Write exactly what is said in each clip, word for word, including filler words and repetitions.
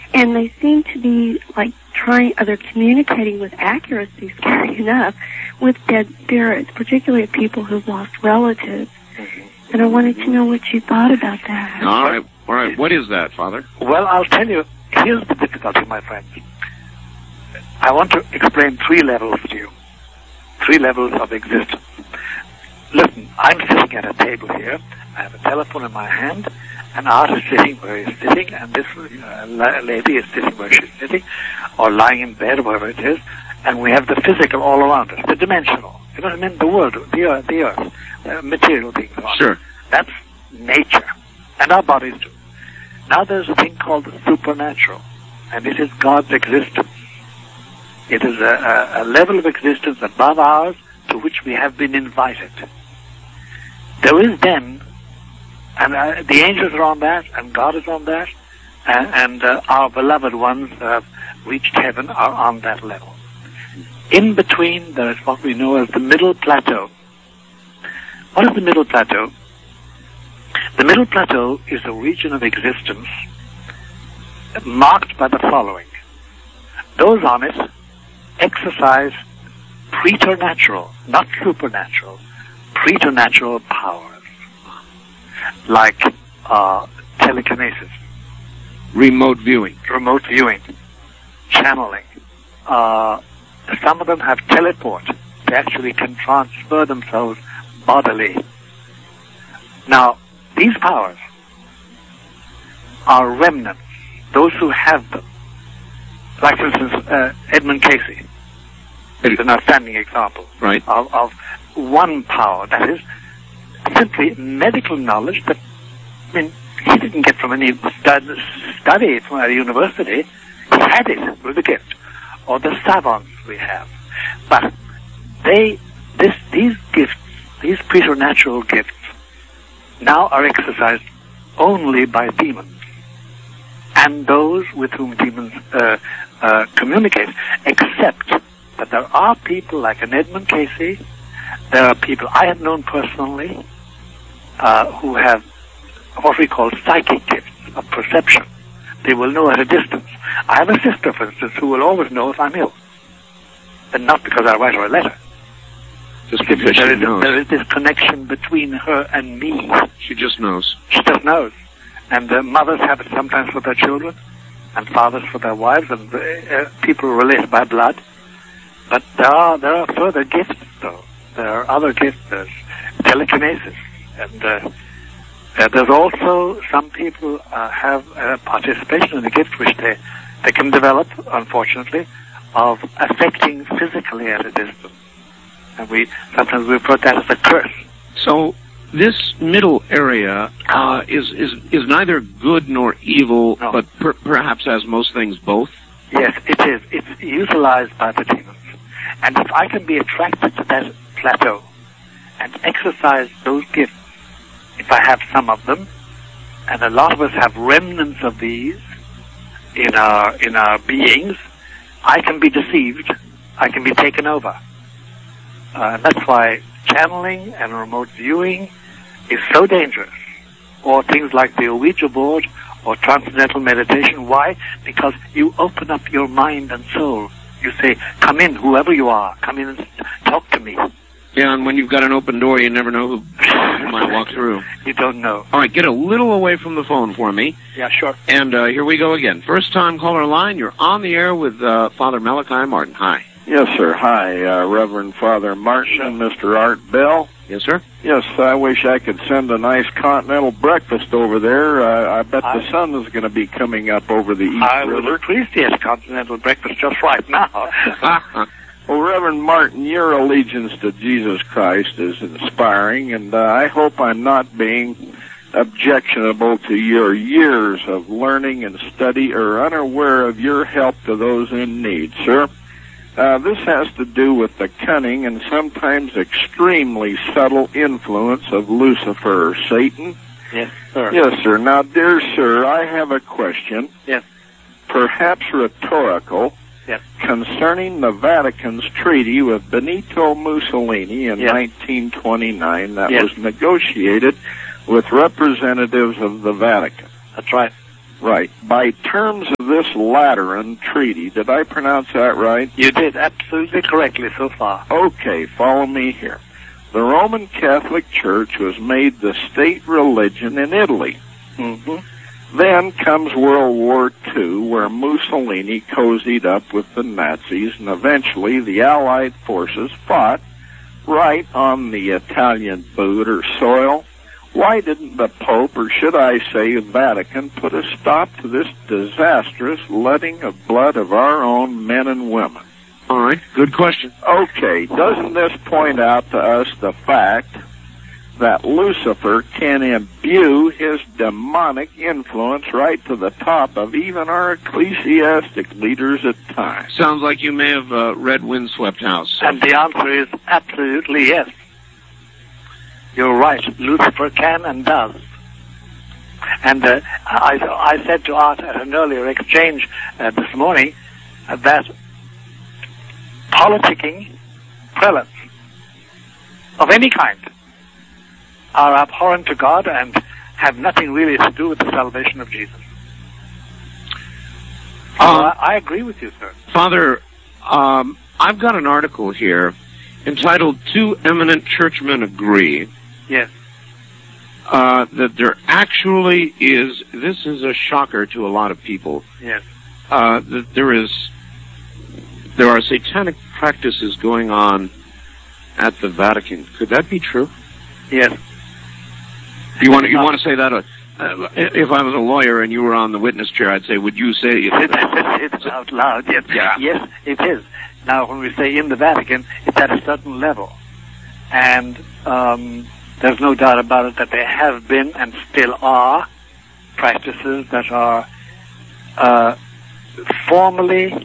And they seem to be, like, trying, or they're communicating with accuracy, scary enough, with dead spirits, particularly of people who've lost relatives. Mm-hmm. And I wanted to know what you thought about that. All right. All right. What is that, Father? Well, I'll tell you, here's the difficulty, my friends. I want to explain three levels to you. Three levels of existence. Listen, I'm sitting at a table here. I have a telephone in my hand. An artist is sitting where he's sitting, and this uh, lady is sitting where she's sitting, or lying in bed, or wherever it is. And we have the physical all around us, the dimensional. You know what I mean? The world, the earth, the earth, uh, material beings. Sure. That's nature, and our bodies do. Now there's a thing called the supernatural, and it is God's existence. It is a, a, a level of existence above ours to which we have been invited. There is then, and uh, the angels are on that, and God is on that, and, and uh, our beloved ones who have reached heaven are on that level. In between, there is what we know as the middle plateau. What is the middle plateau? The middle plateau is a region of existence marked by the following. Those on it exercise preternatural, not supernatural, preternatural powers, like uh, telekinesis, remote viewing, remote viewing, channeling. Uh, some of them have teleport. They actually can transfer themselves bodily. Now, these powers are remnants, those who have them. Like, for instance, uh, Edmund Casey is an outstanding example right. of, of one power, that is simply medical knowledge that, I mean, he didn't get from any stud, study from a university. He had it with a gift. Or the savants we have. But they, this, these gifts, these preternatural gifts, now are exercised only by demons and those with whom demons uh, uh, communicate, except that there are people like an Edmund Casey, there are people I have known personally uh, who have what we call psychic gifts of perception. They will know at a distance. I have a sister, for instance, who will always know if I'm ill, and not because I write her a letter. Just because there she is, knows. There is this connection between her and me. She just knows. She just knows. And uh, mothers have it sometimes for their children, and fathers for their wives, and uh, people relate by blood. But there are there are further gifts, though. There are other gifts. There's telekinesis, and uh, uh, there's also some people uh, have uh, participation in the gift which they they can develop, unfortunately, of affecting physically at a distance. And we sometimes refer to that as a curse. So this middle area uh, is, is is neither good nor evil, no. but per perhaps, as most things, both? Yes, it is. It's utilized by the demons. And if I can be attracted to that plateau and exercise those gifts, if I have some of them, and a lot of us have remnants of these in our in our beings, I can be deceived. I can be taken over. Uh, that's why channeling and remote viewing is so dangerous. Or things like the Ouija board or transcendental meditation. Why? Because you open up your mind and soul. You say, come in, whoever you are. Come in and talk to me. Yeah, and when you've got an open door, you never know who might walk through. You don't know. All right, get a little away from the phone for me. Yeah, sure. And uh, here we go again. First time caller line, you're on the air with uh, Father Malachi Martin. Hi. Yes, sir. Hi, uh, Reverend Father Martin and Mister Art Bell. Yes, sir? Yes, I wish I could send a nice continental breakfast over there. Uh, I bet I, the sun is going to be coming up over the East I River. would appreciate a continental breakfast just right now. Well, Reverend Martin, your allegiance to Jesus Christ is inspiring, and uh, I hope I'm not being objectionable to your years of learning and study or unaware of your help to those in need, sir. Uh, this has to do with the cunning and sometimes extremely subtle influence of Lucifer, or Satan. Yes, sir. Yes, sir. Now, dear sir, I have a question. Yes. Perhaps rhetorical. Yes. Concerning the Vatican's treaty with Benito Mussolini in yes. nineteen twenty-nine that yes. was negotiated with representatives of the Vatican. That's right. Right. By terms of this Lateran Treaty, did I pronounce that right? You did absolutely correctly so far. Okay, follow me here. The Roman Catholic Church was made the state religion in Italy. Mm-hmm. Then comes World War Two, where Mussolini cozied up with the Nazis, and eventually the Allied forces fought right on the Italian boot or soil. Why didn't the Pope, or should I say Vatican, put a stop to this disastrous letting of blood of our own men and women? All right, good question. Okay, doesn't this point out to us the fact that Lucifer can imbue his demonic influence right to the top of even our ecclesiastic leaders at times? Sounds like you may have uh, read Windswept House. And the answer is absolutely yes. You're right. Lucifer can and does. And uh, I, I said to Art at an earlier exchange uh, this morning uh, that politicking prelates of any kind are abhorrent to God and have nothing really to do with the salvation of Jesus. Um, so I, I agree with you, sir. Father, um, I've got an article here entitled Two Eminent Churchmen Agree. Yes. Uh, that there actually is, this is a shocker to a lot of people. Yes. Uh, that there is, there are satanic practices going on at the Vatican. Could that be true? Yes. You want to, you want to say that? Uh, if I was a lawyer and you were on the witness chair, I'd say, would you say it? It's out loud. Yes. Yeah. Yes, it is. Now, when we say in the Vatican, it's at a certain level. And um, there's no doubt about it that there have been and still are practices that are uh, formally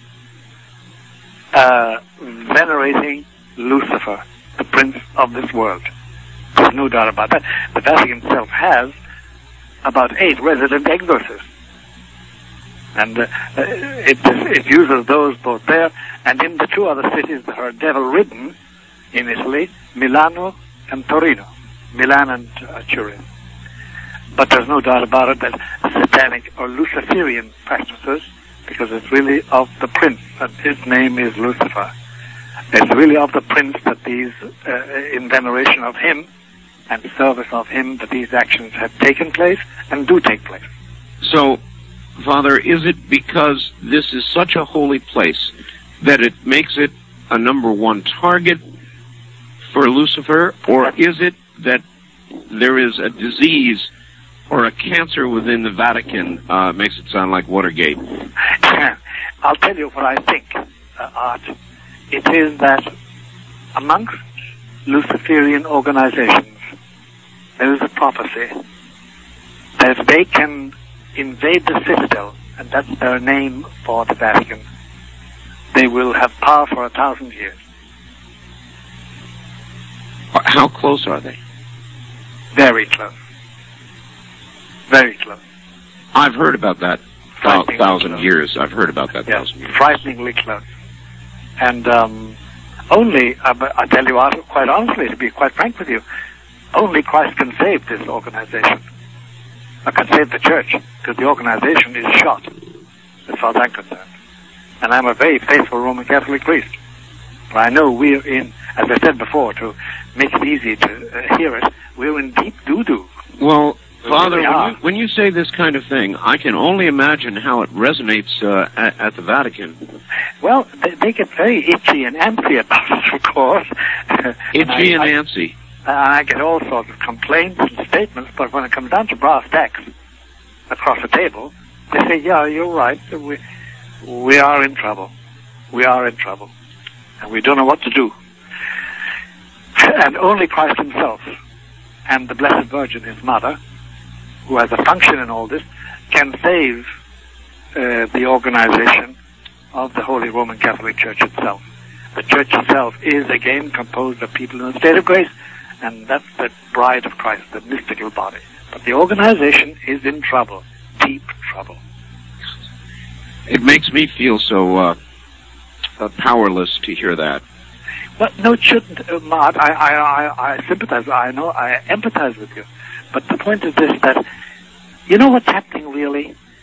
uh, venerating Lucifer, the prince of this world. There's no doubt about that. The Vatican itself has about eight resident exorcists. And uh, it, it uses those both there and in the two other cities that are devil-ridden in Italy, Milano and Torino. Milan and uh, Turin. But there's no doubt about it that satanic or Luciferian practices, because it's really of the prince, and his name is Lucifer. It's really of the prince that these, uh, in veneration of him and service of him, that these actions have taken place and do take place. So, Father, is it because this is such a holy place that it makes it a number one target for Lucifer, or is it that there is a disease or a cancer within the Vatican? Uh, makes it sound like Watergate. I'll tell you what I think, uh, Art. It is that amongst Luciferian organizations, there is a prophecy that if they can invade the citadel, and that's their name for the Vatican, they will have power for a thousand years. How close are they? Very close. Very close. I've heard about that thou- thousand close. years. I've heard about that Yes, thousand years. frighteningly close. And um, only, uh, I tell you quite honestly, to be quite frank with you, only Christ can save this organization. Or can save the church, because the organization is shot, as far as I'm concerned. And I'm a very faithful Roman Catholic priest. But I know we're in, as I said before, to make it easy to uh, hear it, we're in deep doo-doo. Well, Father, really when you, when you say this kind of thing, I can only imagine how it resonates uh, at, at the Vatican. Well, they, they get very itchy and antsy about it, of course. Itchy and, I, antsy. I, I get all sorts of complaints and statements, but when it comes down to brass tacks across the table, they say, yeah, you're right, we, we are in trouble. We are in trouble. And we don't know what to do. And only Christ himself and the Blessed Virgin, his mother, who has a function in all this, can save uh, the organization of the Holy Roman Catholic Church itself. The Church itself is again composed of people in a state of grace, and that's the bride of Christ, the mystical body. But the organization is in trouble, deep trouble. It makes me feel so uh, uh, powerless to hear that. But no, it shouldn't, uh, Mart. I, I, I, I sympathize. I know. I empathize with you. But the point is this: that you know what's happening really.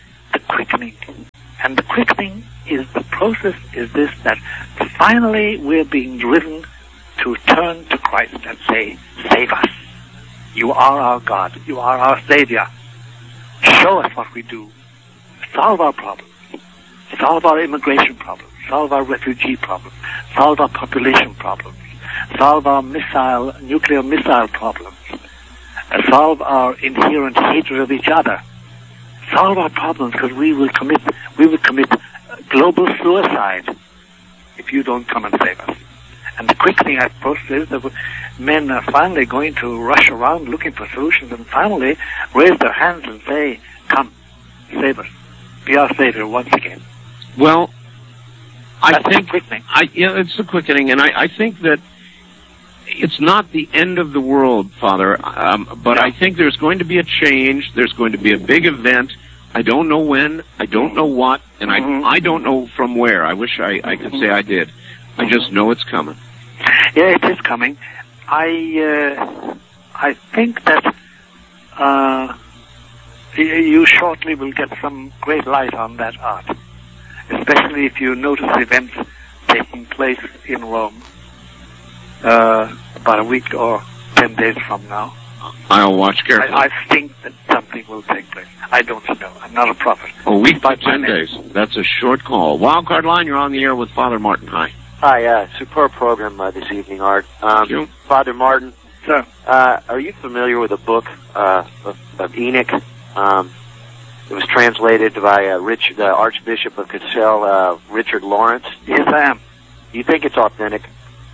quickening. And the quickening is the process is this, that finally we're being driven to turn to Christ and say, save us. You are our God. You are our Savior. Show us what we do. Solve our problems. Solve our immigration problems. Solve our refugee problems. Solve our population problems. Solve our missile, nuclear missile problems. Uh, solve our inherent hatred of each other. Solve our problems, because we will commit, we will commit global suicide if you don't come and save us. And the quick thing, I suppose, is that men are finally going to rush around looking for solutions and finally raise their hands and say, come, save us. Be our Savior once again. Well, I That's think, the quickening. I, yeah, it's a quickening, and I, I think that it's not the end of the world, Father, um, but No. I think there's going to be a change. There's going to be a big event. I don't know when. I don't know what, and Mhm. I I don't know from where. I wish I, I could say I did. I just know it's coming. Yeah, it is coming. I uh, I think that uh, y- you shortly will get some great light on that art, especially if you notice events taking place in Rome uh, about a week or ten days from now. I'll watch carefully. I, I think that something will take place. I don't know. I'm not a prophet. a week to But my ten name- days. That's a short call. Wildcard line, you're on the air with Father Martin. Hi. Hi, uh, superb program uh, this evening, Art. Um, Thank you. Father Martin, Sir, uh, are you familiar with a book uh, of, of Enoch? Um, it was translated by uh, Rich, the Archbishop of Cassel, uh, Richard Lawrence. yes, I am. Do you think it's authentic?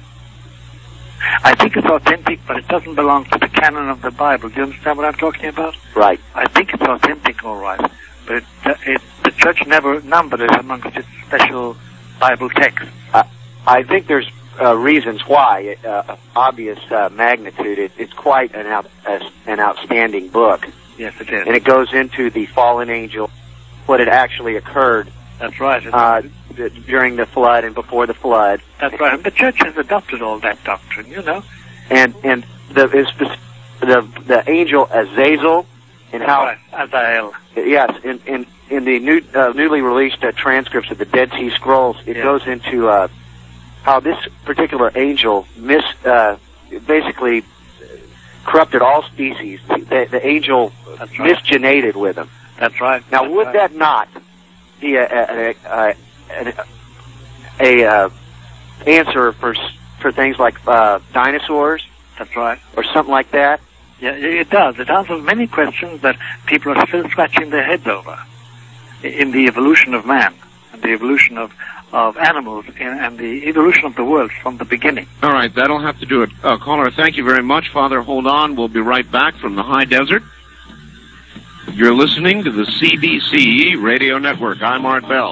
I think it's authentic, but it doesn't belong to the canon of the Bible. Do you understand what I'm talking about? Right. I think it's authentic, all right, but it, it, the church never numbered it amongst its special Bible texts. I think there's uh, reasons why. Uh, obvious uh, magnitude. It, it's quite an out, uh, an outstanding book, Yes, it is. and it goes into the fallen angel, what had actually occurred That's right. uh, d- during the flood and before the flood. That's right. And the church has adopted all that doctrine, you know. And and the is the the, the angel Azazel, and how Right. Azael. yes, in in in the new uh, newly released uh, transcripts of the Dead Sea Scrolls, it Yeah. goes into uh, how this particular angel mis uh, basically corrupted all species. The, the angel That's right. misgenated with them. That's right. Now, That's would right. that not be a a, a, a, a uh, answer for s- for things like uh, dinosaurs That's right. or something like that? Yeah, it does. It answers many questions that people are still scratching their heads over in the evolution of man and the evolution of, of animals and, and the evolution of the world from the beginning. All right, that'll have to do it. Uh, caller, thank you very much. Father, hold on. We'll be right back from the high desert. You're listening to the C B C E Radio Network. I'm Art Bell.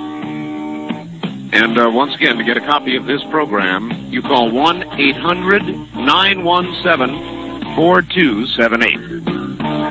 And uh, once again, to get a copy of this program, you call one eight hundred nine one seven four two seven eight.